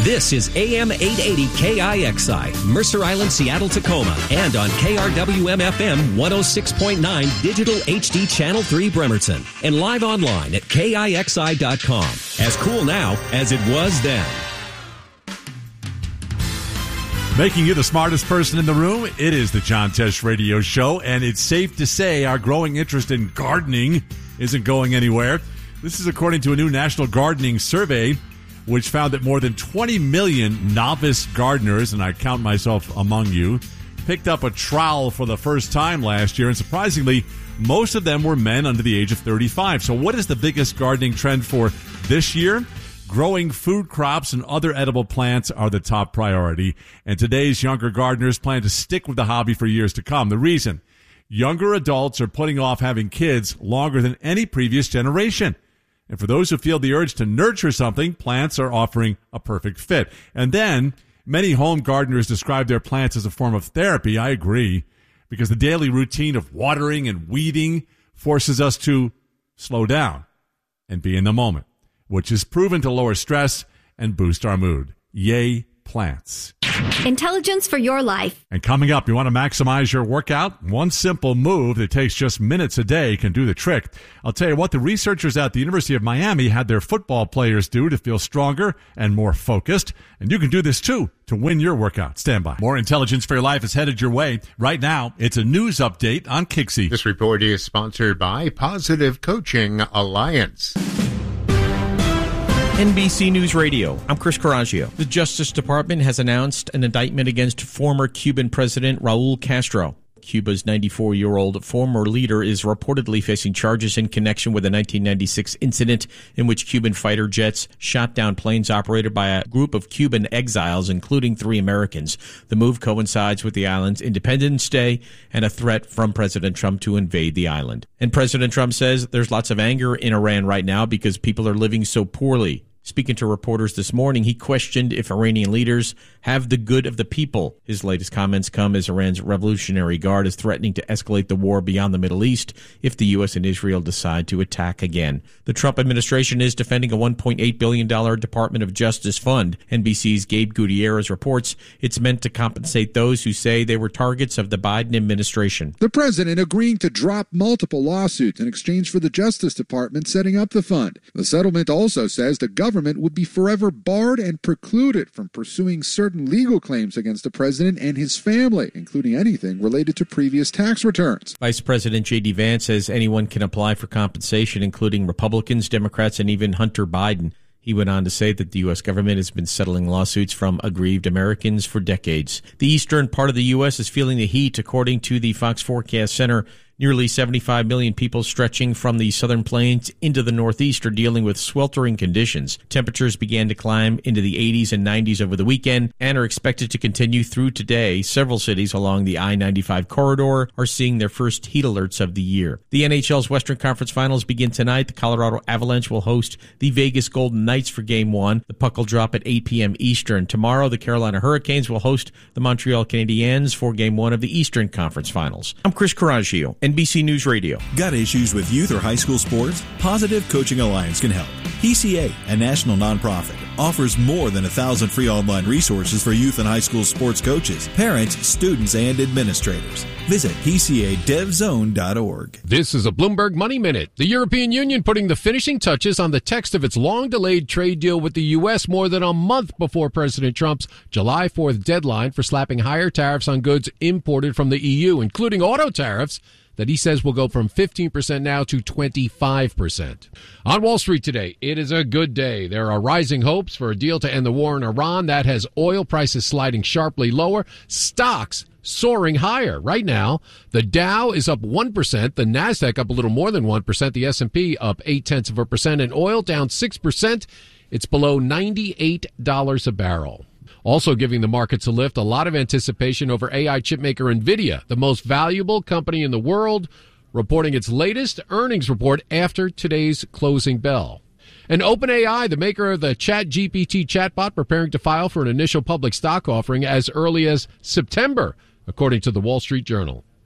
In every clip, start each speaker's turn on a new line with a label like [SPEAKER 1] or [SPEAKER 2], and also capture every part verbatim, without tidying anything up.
[SPEAKER 1] This is A M eight eighty K I X I, Mercer Island, Seattle, Tacoma, and on K R W M F M one oh six point nine Digital H D Channel three Bremerton, and live online at K I X I dot com. As cool now as it was then.
[SPEAKER 2] Making you the smartest person in the room, it is the John Tesh Radio Show, and it's safe to say our growing interest in gardening isn't going anywhere. This is according to a new national gardening survey, which found that more than twenty million novice gardeners, and I count myself among you, picked up a trowel for the first time last year, and surprisingly, most of them were men under the age of thirty-five. So what is the biggest gardening trend for this year? Growing food crops and other edible plants are the top priority, and today's younger gardeners plan to stick with the hobby for years to come. The reason? Younger adults are putting off having kids longer than any previous generation. And for those who feel the urge to nurture something, plants are offering a perfect fit. And then, many home gardeners describe their plants as a form of therapy. I agree, because the daily routine of watering and weeding forces us to slow down and be in the moment, which is proven to lower stress and boost our mood. Yay, plants.
[SPEAKER 3] Intelligence for your life.
[SPEAKER 2] And coming up, you want to maximize your workout? One simple move that takes just minutes a day can do the trick. I'll tell you what the researchers at the University of Miami had their football players do to feel stronger and more focused. And you can do this too to win your workout. Stand by. More Intelligence for Your Life is headed your way. Right now, it's a news update on Kixie.
[SPEAKER 4] This report is sponsored by Positive Coaching Alliance.
[SPEAKER 5] N B C News Radio. I'm Chris Coraggio. The Justice Department has announced an indictment against former Cuban President Raul Castro. Cuba's ninety-four-year-old former leader is reportedly facing charges in connection with a nineteen ninety-six incident in which Cuban fighter jets shot down planes operated by a group of Cuban exiles, including three Americans. The move coincides with the island's Independence Day and a threat from President Trump to invade the island. And President Trump says there's lots of anger in Iran right now because people are living so poorly. Speaking to reporters this morning, he questioned if Iranian leaders have the good of the people. His latest comments come as Iran's Revolutionary Guard is threatening to escalate the war beyond the Middle East if the U S and Israel decide to attack again. The Trump administration is defending a one point eight billion dollars Department of Justice fund. N B C's Gabe Gutierrez reports it's meant to compensate those who say they were targets of the Biden administration.
[SPEAKER 6] The president agreeing to drop multiple lawsuits in exchange for the Justice Department setting up the fund. The settlement also says the government government would be forever barred and precluded from pursuing certain legal claims against the president and his family, including anything related to previous tax returns.
[SPEAKER 5] Vice President J D. Vance says anyone can apply for compensation, including Republicans, Democrats, and even Hunter Biden. He went on to say that the U S government has been settling lawsuits from aggrieved Americans for decades. The eastern part of the U S is feeling the heat, according to the Fox Forecast Center. Nearly seventy-five million people stretching from the southern plains into the northeast are dealing with sweltering conditions. Temperatures began to climb into the eighties and nineties over the weekend and are expected to continue through today. Several cities along the I ninety-five corridor are seeing their first heat alerts of the year. The N H L's Western Conference Finals begin tonight. The Colorado Avalanche will host the Vegas Golden Knights for Game one. The puck will drop at eight p.m. Eastern. Tomorrow, the Carolina Hurricanes will host the Montreal Canadiens for Game one of the Eastern Conference Finals. I'm Chris Coraggio, N B C News Radio.
[SPEAKER 7] Got issues with youth or high school sports? Positive Coaching Alliance can help. P C A, a national nonprofit, offers more than a thousand free online resources for youth and high school sports coaches, parents, students, and administrators. Visit P C A dev zone dot org.
[SPEAKER 8] This is a Bloomberg Money Minute. The European Union putting the finishing touches on the text of its long-delayed trade deal with the U S more than a month before President Trump's July fourth deadline for slapping higher tariffs on goods imported from the E U, including auto tariffs that he says will go from fifteen percent now to twenty-five percent. On Wall Street today, it is a good day. There are rising hopes for a deal to end the war in Iran. That has oil prices sliding sharply lower, stocks soaring higher. Right now, the Dow is up one percent, the NASDAQ up a little more than one percent, the S and P up eight tenths of a percent, and oil down six percent. It's below ninety-eight dollars a barrel. Also giving the markets a lift, a lot of anticipation over A I chipmaker NVIDIA, the most valuable company in the world, reporting its latest earnings report after today's closing bell. And OpenAI, the maker of the ChatGPT chatbot, preparing to file for an initial public stock offering as early as September, according to the Wall Street Journal.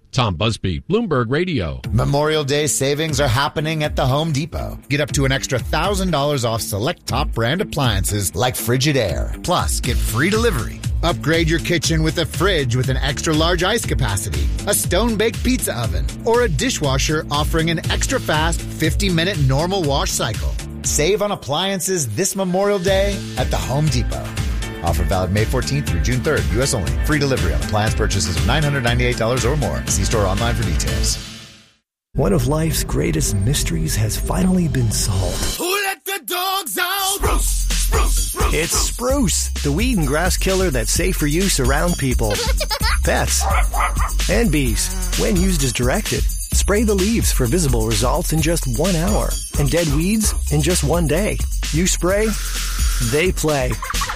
[SPEAKER 8] Tom Busby, Bloomberg Radio.
[SPEAKER 9] Memorial Day savings are happening at the Home Depot. Get up to an extra one thousand dollars off select top brand appliances like Frigidaire. Plus, get free delivery. Upgrade your kitchen with a fridge with an extra large ice capacity, a stone-baked pizza oven, or a dishwasher offering an extra fast fifty minute normal wash cycle. Save on appliances this Memorial Day at the Home Depot. Offer valid May fourteenth through June third. U S only. Free delivery on appliance purchases of nine hundred ninety-eight dollars or more. See store online for details.
[SPEAKER 10] One of life's greatest mysteries has finally been solved.
[SPEAKER 11] Who let the dogs out? Spruce, spruce, spruce.
[SPEAKER 10] It's Spruce, the weed and grass killer that's safe for use around people, pets, and bees. When used as directed, spray the leaves for visible results in just one hour and dead weeds in just one day. You spray, they play.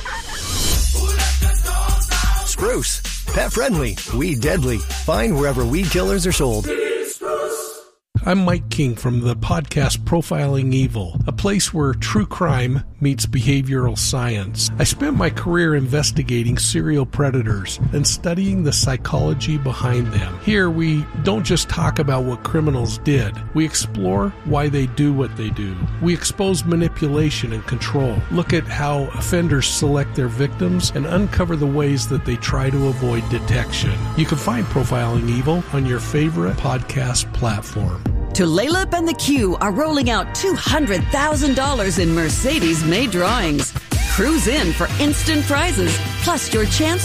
[SPEAKER 10] Spruce, pet friendly, weed deadly. Find wherever weed killers are sold.
[SPEAKER 12] I'm Mike King from the podcast Profiling Evil, a place where true crime meets behavioral science. I spent my career investigating serial predators and studying the psychology behind them. Here, we don't just talk about what criminals did. We explore why they do what they do. We expose manipulation and control, look at how offenders select their victims, and uncover the ways that they try to avoid detection. You can find Profiling Evil on your favorite podcast platform.
[SPEAKER 13] Tulalip and the Q are rolling out two hundred thousand dollars in Mercedes-made drawings. Cruise in for instant prizes, plus your chance